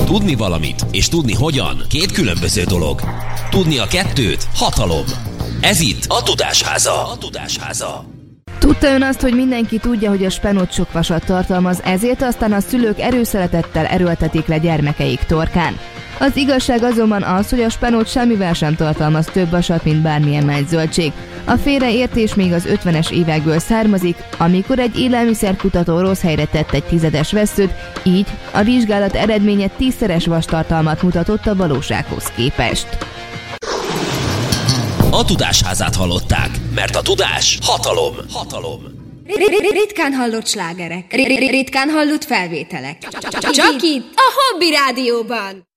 Tudni valamit és tudni hogyan két különböző dolog. Tudni a kettőt hatalom. Ez itt a Tudásháza. Tudta ön azt, hogy mindenki tudja, hogy a spenót sok vasat tartalmaz, ezért aztán a szülők erőszeretettel erőltetik le gyermekeik torkán? Az igazság azonban az, hogy a spenót semmivel sem tartalmaz több vasat, mint bármilyen más zöldség. A félreértés még az 50-es évekből származik, amikor egy élelmiszerkutató rossz helyre tett egy 10-es vesszőt, így a vizsgálat eredménye 10-szeres vastartalmat mutatott a valósághoz képest. A Tudásházát hallották, mert a tudás hatalom. Ritkán hallott slágerek, ritkán hallott felvételek. Csak itt, a Hobby Rádióban.